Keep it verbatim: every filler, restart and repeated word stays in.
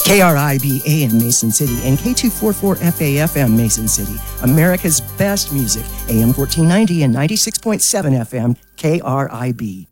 K R I B A M Mason City and K two forty-four F A F M Mason City. America's best music, A M fourteen ninety and ninety-six point seven F M, K R I B.